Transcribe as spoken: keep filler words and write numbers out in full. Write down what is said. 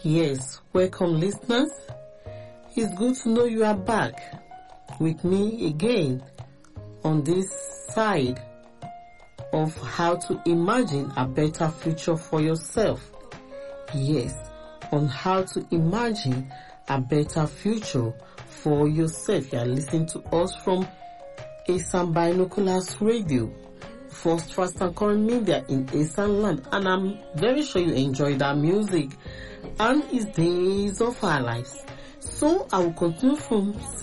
Yes, welcome listeners. It's good to know you are back with me again on this side of how to imagine a better future for yourself. Yes, on how to imagine a better future for yourself. You are listening to us from Esan Binoculars Radio, first, fast and current media in Esan land, and I'm very sure you enjoyed our music and its days of our lives. So I will continue from